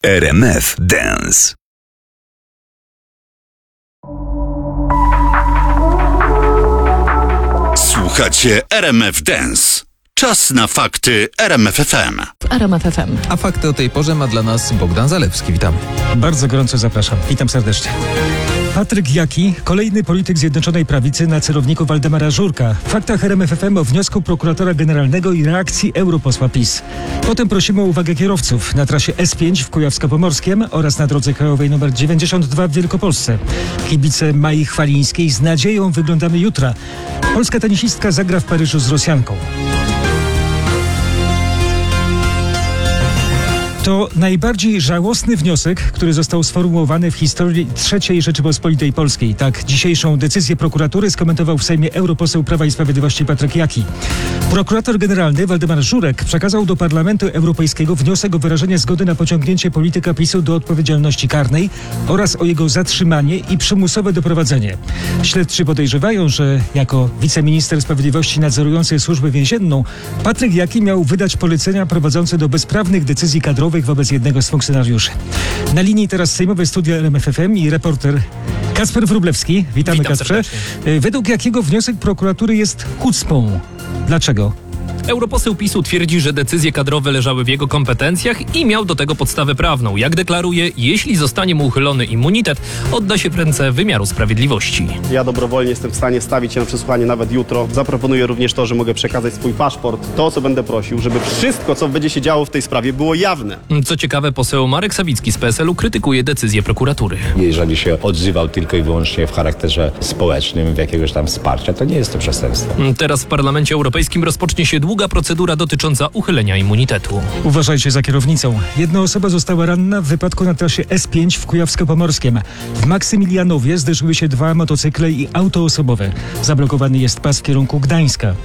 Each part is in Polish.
RMF Dance. Słuchacie RMF Dance. Czas na fakty RMF FM. RMF FM. A fakty o tej porze ma dla nas Bogdan Zalewski. Witamy. Bardzo gorąco zapraszam. Witam serdecznie. Patryk Jaki, kolejny polityk Zjednoczonej Prawicy na celowniku Waldemara Żurka. W faktach RMF FM o wniosku prokuratora generalnego i reakcji europosła PiS. Potem prosimy o uwagę kierowców na trasie S5 w Kujawsko-Pomorskiem oraz na drodze krajowej nr 92 w Wielkopolsce. Kibice Mai Chwalińskiej z nadzieją wyglądamy jutra. Polska tenisistka zagra w Paryżu z Rosjanką. To najbardziej żałosny wniosek, który został sformułowany w historii III Rzeczypospolitej Polskiej. Tak dzisiejszą decyzję prokuratury skomentował w Sejmie europoseł Prawa i Sprawiedliwości Patryk Jaki. Prokurator generalny Waldemar Żurek przekazał do Parlamentu Europejskiego wniosek o wyrażenie zgody na pociągnięcie polityka PiS-u do odpowiedzialności karnej oraz o jego zatrzymanie i przymusowe doprowadzenie. Śledczy podejrzewają, że jako wiceminister sprawiedliwości nadzorujący służbę więzienną Patryk Jaki miał wydać polecenia prowadzące do bezprawnych decyzji kadrowych wobec jednego z funkcjonariuszy. Na linii teraz sejmowe studia RMF FM i reporter Kacper Wróblewski. Witam Kacprze. Serdecznie. Według jakiego wniosek prokuratury jest chucpą? Dlaczego? Europoseł PiS-u twierdzi, że decyzje kadrowe leżały w jego kompetencjach i miał do tego podstawę prawną. Jak deklaruje, jeśli zostanie mu uchylony immunitet, odda się w ręce wymiaru sprawiedliwości. Ja dobrowolnie jestem w stanie stawić się na przesłuchanie nawet jutro. Zaproponuję również to, że mogę przekazać swój paszport. To, co będę prosił, żeby wszystko, co będzie się działo w tej sprawie, było jawne. Co ciekawe, poseł Marek Sawicki z PSL-u krytykuje decyzję prokuratury. Jeżeli się odzywał tylko i wyłącznie w charakterze społecznym, w jakiegoś tam wsparcia, to nie jest to przestępstwo. Teraz w Parlamencie Europejskim rozpocznie się długa procedura dotycząca uchylenia immunitetu. Uważajcie za kierownicą. Jedna osoba została ranna w wypadku na trasie S5 w Kujawsko-Pomorskiem. W Maksymilianowie zderzyły się dwa motocykle i auto osobowe. Zablokowany jest pas w kierunku Gdańska.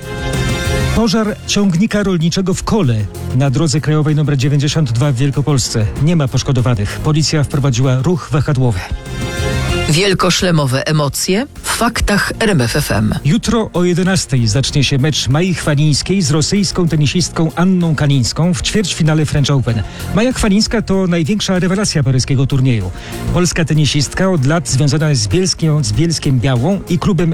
Pożar ciągnika rolniczego w Kole na drodze krajowej nr 92 w Wielkopolsce. Nie ma poszkodowanych. Policja wprowadziła ruch wahadłowy. Wielkoszlemowe emocje w faktach RMF FM. Jutro o 11:00 zacznie się mecz Mai Chwalińskiej z rosyjską tenisistką Anną Kalińską w ćwierćfinale French Open. Maja Chwalińska to największa rewelacja paryskiego turnieju. Polska tenisistka od lat związana jest z Bielskiem Białą i klubem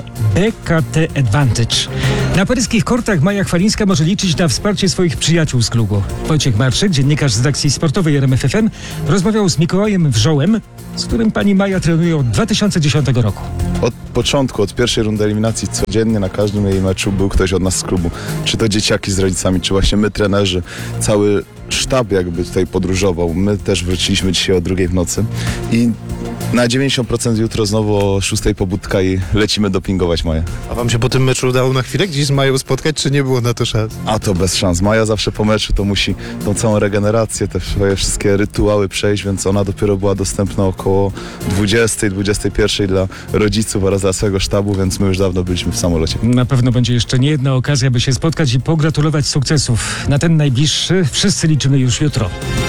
BKT Advantage. Na paryskich kortach Maja Chwalińska może liczyć na wsparcie swoich przyjaciół z klubu. Wojciech Marczyk, dziennikarz z redakcji sportowej RMF FM, rozmawiał z Mikołajem Wrzołem, z którym pani Maja trenuje od 2010 roku. Od początku, od pierwszej rundy eliminacji codziennie na każdym jej meczu był ktoś od nas z klubu. Czy to dzieciaki z rodzicami, czy właśnie my trenerzy. Cały sztab jakby tutaj podróżował. My też wróciliśmy dzisiaj o 2:00 w nocy i na 90% jutro znowu o 6:00 pobudka i lecimy dopingować Maję. A wam się po tym meczu udało na chwilę gdzieś z Mają spotkać, czy nie było na to szans? A to bez szans. Maja zawsze po meczu to musi tą całą regenerację, te swoje wszystkie rytuały przejść, więc ona dopiero była dostępna około 20:00, 21:00 dla rodziców oraz dla swojego sztabu, więc my już dawno byliśmy w samolocie. Na pewno będzie jeszcze nie jedna okazja, by się spotkać i pogratulować sukcesów. Na ten najbliższy wszyscy liczymy już jutro.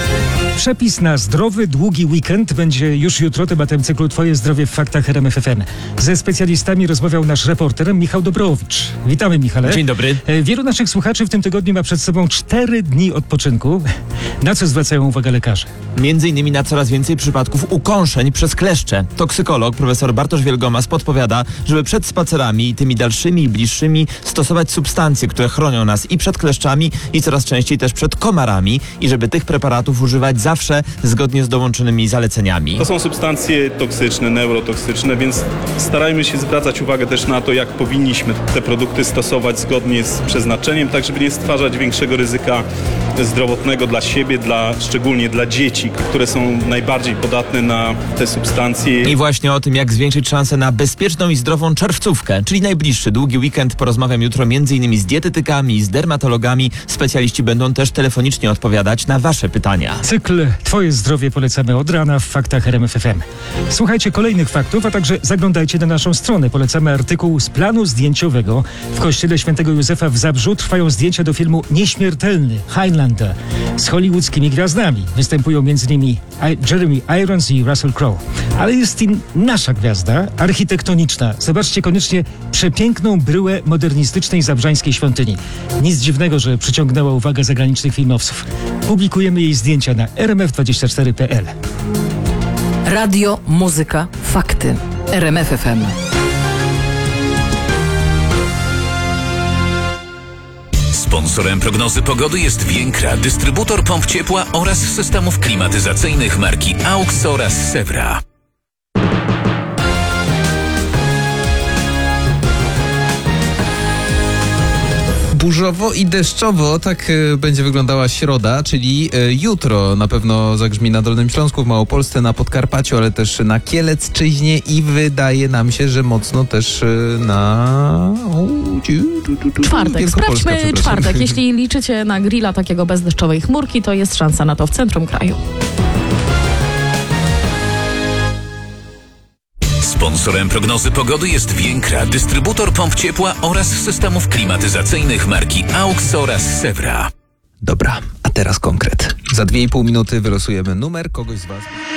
Przepis na zdrowy, długi weekend będzie już jutro tematem cyklu Twoje zdrowie w faktach RMF FM. Ze specjalistami rozmawiał nasz reporter Michał Dobrowicz. Witamy, Michale. Dzień dobry. Wielu naszych słuchaczy w tym tygodniu ma przed sobą 4 dni odpoczynku. Na co zwracają uwagę lekarze? Między innymi na coraz więcej przypadków ukąszeń przez kleszcze. Toksykolog profesor Bartosz Wielgomas podpowiada, żeby przed spacerami i tymi dalszymi i bliższymi stosować substancje, które chronią nas i przed kleszczami i coraz częściej też przed komarami i żeby tych preparatów używać zawsze zgodnie z dołączonymi zaleceniami. To są substancje toksyczne, neurotoksyczne, więc starajmy się zwracać uwagę też na to, jak powinniśmy te produkty stosować zgodnie z przeznaczeniem, tak żeby nie stwarzać większego ryzyka zdrowotnego dla siebie, szczególnie dla dzieci, które są najbardziej podatne na te substancje. I właśnie o tym, jak zwiększyć szansę na bezpieczną i zdrową czerwcówkę, czyli najbliższy długi weekend, porozmawiam jutro m.in. z dietetykami, z dermatologami. Specjaliści będą też telefonicznie odpowiadać na wasze pytania. Cykl Twoje zdrowie polecamy od rana w faktach RMF FM. Słuchajcie kolejnych faktów, a także zaglądajcie na naszą stronę. Polecamy artykuł z planu zdjęciowego. W kościele Świętego Józefa w Zabrzu trwają zdjęcia do filmu Nieśmiertelny Heinlein. Orlando z hollywoodzkimi gwiazdami. Występują m.in. Jeremy Irons i Russell Crowe. Ale jest i nasza gwiazda, architektoniczna. Zobaczcie koniecznie przepiękną bryłę modernistycznej zabrzańskiej świątyni. Nic dziwnego, że przyciągnęła uwagę zagranicznych filmowców. Publikujemy jej zdjęcia na rmf24.pl. Radio, muzyka, fakty. RMF FM. Sponsorem prognozy pogody jest Więkra, dystrybutor pomp ciepła oraz systemów klimatyzacyjnych marki AUX oraz Sewra. Burzowo i deszczowo, tak będzie wyglądała środa, czyli jutro. Na pewno zagrzmi na Dolnym Śląsku, w Małopolsce, na Podkarpaciu, ale też na Kielecczyźnie i wydaje nam się, że mocno też na... Czwartek. Sprawdźmy czwartek. Jeśli liczycie na grilla takiego bez deszczowej chmurki, to jest szansa na to w centrum kraju. Sponsorem prognozy pogody jest Więkra, dystrybutor pomp ciepła oraz systemów klimatyzacyjnych marki AUX oraz Sewra. Dobra, a teraz konkret. Za 2,5 minuty wylosujemy numer kogoś z was.